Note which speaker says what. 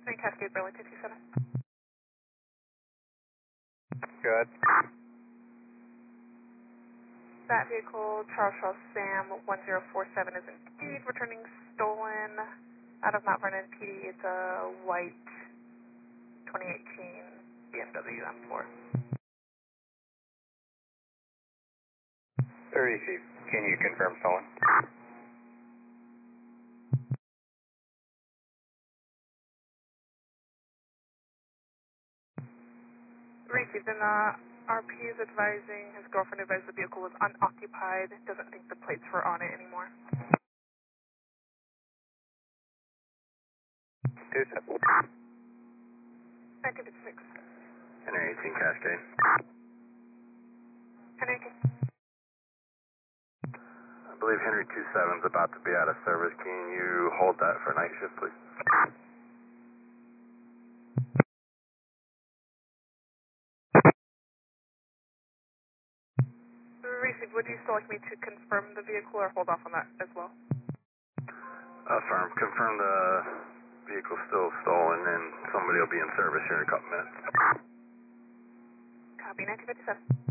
Speaker 1: Cascade Burlington 27.
Speaker 2: Good.
Speaker 1: That vehicle, Charles Shaw Sam 1047 is indeed returning stolen out of Mount Vernon PD. It's a white 2018 BMW M4.
Speaker 2: Receive. Can you confirm stolen?
Speaker 1: Received, and RP is advising, his girlfriend advised the vehicle was unoccupied, doesn't think the plates were on it anymore.
Speaker 2: 27.
Speaker 1: 1956.
Speaker 2: Henry 18 Cascade.
Speaker 1: Henry,
Speaker 2: I believe Henry 27 is about to be out of service. Can you hold that for night shift, please?
Speaker 1: Received, would you still like me to confirm the vehicle or hold off on that as well?
Speaker 2: Affirm. Confirm the vehicle's still stolen and somebody will be in service here in a couple minutes.
Speaker 1: Copy, 1957.